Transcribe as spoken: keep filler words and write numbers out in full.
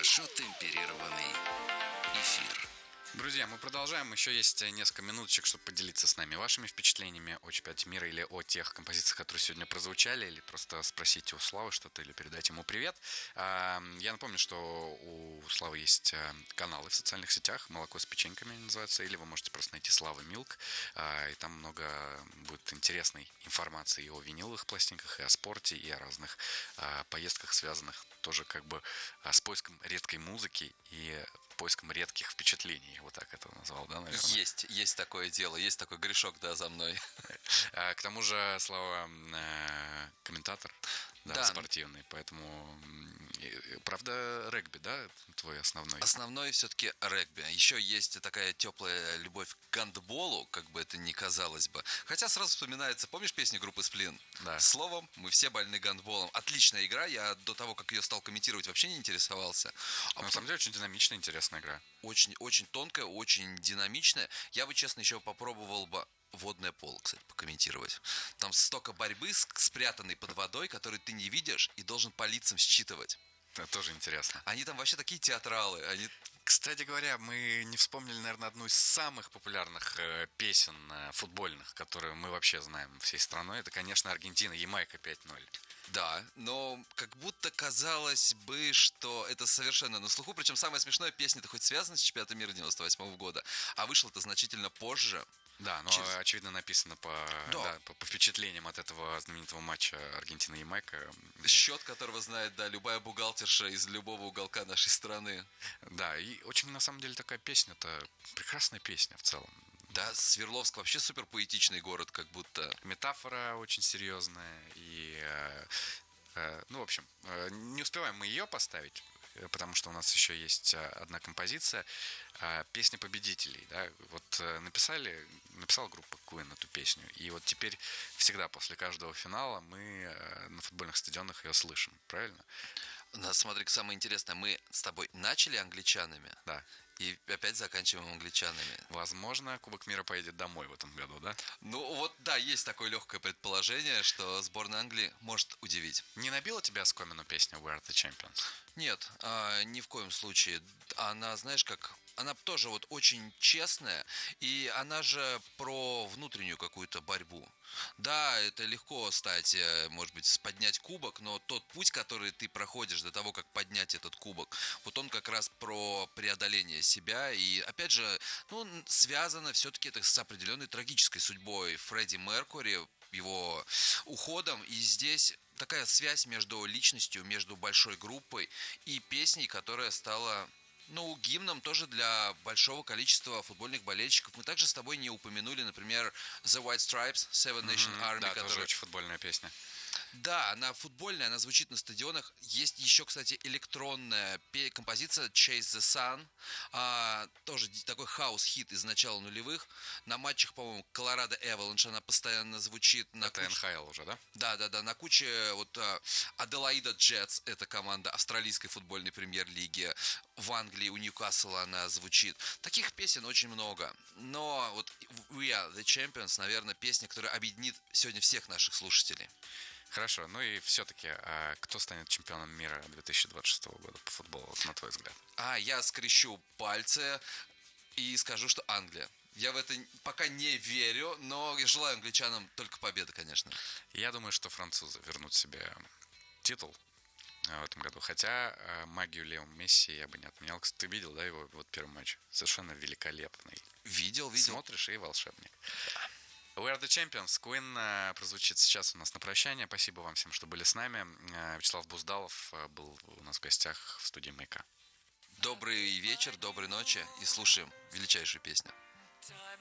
хорошо темперированный эфир. Друзья, мы продолжаем. Еще есть несколько минуточек, чтобы поделиться с нами вашими впечатлениями о чемпионате мира или о тех композициях, которые сегодня прозвучали, или просто спросите у Славы что-то, или передать ему привет. Я напомню, что у Славы есть каналы в социальных сетях, «Молоко с печеньками» называется, или вы можете просто найти «Слава Милк», и там много будет интересной информации и о виниловых пластинках, и о спорте, и о разных поездках, связанных тоже как бы с поиском редкой музыки и поиском редких впечатлений. Вот так это назвал, да, наверное? Есть, есть такое дело, есть такой грешок, да, за мной. К тому же, Слава, комментатор, да, да, спортивный, поэтому, правда, регби, да, твой основной? Основной все-таки регби. Еще есть такая теплая любовь к гандболу, как бы это ни казалось бы. Хотя сразу вспоминается, помнишь песню группы Сплин? Да. Словом, мы все больны гандболом. Отличная игра, я до того, как ее стал комментировать, вообще не интересовался. А На потом... самом деле, очень динамичная, интересная игра. Очень, очень тонкая, очень динамичная. Я бы, честно, еще попробовал бы водное поло, кстати, покомментировать. Там столько борьбы, спрятанной под водой, которую ты не видишь и должен по лицам считывать. Это тоже интересно. Они там вообще такие театралы. Они... Кстати говоря, мы не вспомнили, наверное, одну из самых популярных э, песен э, футбольных, которую мы вообще знаем всей страной. Это, конечно, Аргентина, Ямайка пять ноль. Да, но как будто казалось бы, что это совершенно на слуху. Причем самое смешное, песня-то хоть связана с чемпионатом мира девяносто восьмого года, а вышло-то значительно позже. Да, но Через... очевидно написано по, да. Да, по, по впечатлениям от этого знаменитого матча Аргентина-Ямайка. Счет которого знает, да, любая бухгалтерша из любого уголка нашей страны. Да, и очень, на самом деле, такая песня, это прекрасная песня в целом. Да, Свердловск вообще супер поэтичный город, как будто. Метафора очень серьезная. И, э, э, ну, в общем, э, не успеваем мы ее поставить, потому что у нас еще есть одна композиция, песня победителей. Да? Вот написали, написала группа Queen эту песню, и вот теперь всегда после каждого финала мы на футбольных стадионах ее слышим, правильно? Смотри-ка, самое интересное, мы с тобой начали англичанами, да, и опять заканчиваем англичанами. Возможно, Кубок мира поедет домой в этом году, да? Ну вот, да, есть такое легкое предположение, что сборная Англии может удивить. Не набила тебя оскомину песня We Are The Champions? Нет, а, ни в коем случае. Она, знаешь, как... Она тоже вот очень честная, и она же про внутреннюю какую-то борьбу. Да, это легко стать, может быть, поднять кубок, но тот путь, который ты проходишь до того, как поднять этот кубок, вот он как раз про преодоление себя. И, опять же, ну, связано все-таки это с определенной трагической судьбой Фредди Меркьюри, его уходом. И здесь такая связь между личностью, между большой группой и песней, которая стала... Ну, гимном тоже для большого количества футбольных болельщиков. Мы также с тобой не упомянули, например, The White Stripes, Seven Nation Mm-hmm. Army. Да, которая... тоже очень футбольная песня. Да, она футбольная, она звучит на стадионах. Есть еще, кстати, электронная композиция Chase the Sun. А, тоже такой хаус-хит из начала нулевых. На матчах, по-моему, Colorado Avalanche она постоянно звучит. На это куч... эн ха эл уже, да? Да, да, да. На куче вот Аделаида Джетс, это команда австралийской футбольной премьер-лиги. В Англии у Ньюкасла она звучит. Таких песен очень много. Но вот We Are The Champions, наверное, песня, которая объединит сегодня всех наших слушателей. Хорошо, ну и все-таки, а кто станет чемпионом мира две тысячи двадцать шестого года по футболу, вот, на твой взгляд? А, я скрещу пальцы и скажу, что Англия. Я в это пока не верю, но желаю англичанам только победы, конечно. Я думаю, что французы вернут себе титул в этом году. Хотя магию Лео Месси я бы не отменял. Кстати, ты видел, да, его вот первый матч? Совершенно великолепный. Видел, видел. Смотришь и волшебник. We Are The Champions. Queen прозвучит сейчас у нас на прощание. Спасибо вам всем, что были с нами. Вячеслав Буздалов был у нас в гостях в студии «Маяка». Добрый вечер, доброй ночи и слушаем величайшую песню.